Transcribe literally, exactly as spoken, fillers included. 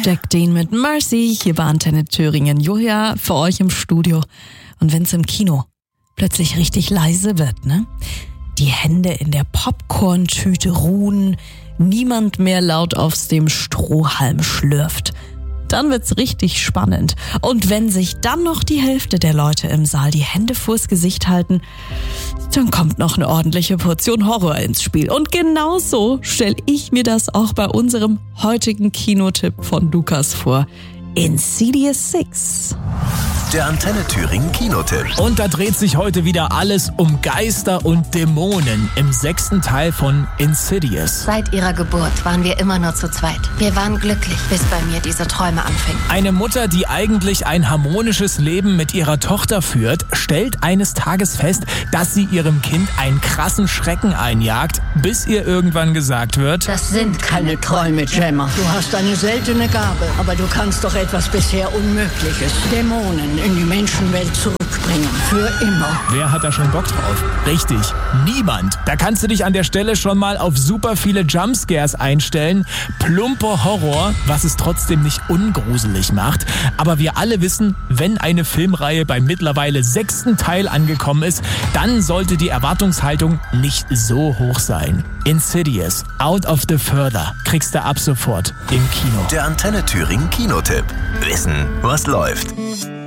Jack Dean mit Mercy, hier bei Antenne Thüringen. Julia für euch im Studio. Und wenn's im Kino plötzlich richtig leise wird, ne? Die Hände in der Popcorn-Tüte ruhen, niemand mehr laut aus dem Strohhalm schlürft. Dann wird's richtig spannend. Und wenn sich dann noch die Hälfte der Leute im Saal die Hände vors Gesicht halten, dann kommt noch eine ordentliche Portion Horror ins Spiel. Und genau so stelle ich mir das auch bei unserem heutigen Kinotipp von Lukas vor. Insidious six. Der Antenne Thüringen Kinotipp. Und da dreht sich heute wieder alles um Geister und Dämonen im sechsten Teil von Insidious. Seit ihrer Geburt waren wir immer nur zu zweit. Wir waren glücklich, bis bei mir diese Träume anfingen. Eine Mutter, die eigentlich ein harmonisches Leben mit ihrer Tochter führt, stellt eines Tages fest, dass sie ihrem Kind einen krassen Schrecken einjagt, bis ihr irgendwann gesagt wird: Das sind keine Träume, Gemma. Du hast eine seltene Gabe, aber du kannst doch etwas bisher Unmögliches. Dämonen in die Menschenwelt zurückbringen. Für immer. Wer hat da schon Bock drauf? Richtig, niemand. Da kannst du dich an der Stelle schon mal auf super viele Jumpscares einstellen. Plumper Horror, was es trotzdem nicht ungruselig macht. Aber wir alle wissen, wenn eine Filmreihe beim mittlerweile sechsten Teil angekommen ist, dann sollte die Erwartungshaltung nicht so hoch sein. Insidious, Out of the Further, kriegst du ab sofort im Kino. Der Antenne Thüringen Kinotipp. Wissen, was läuft.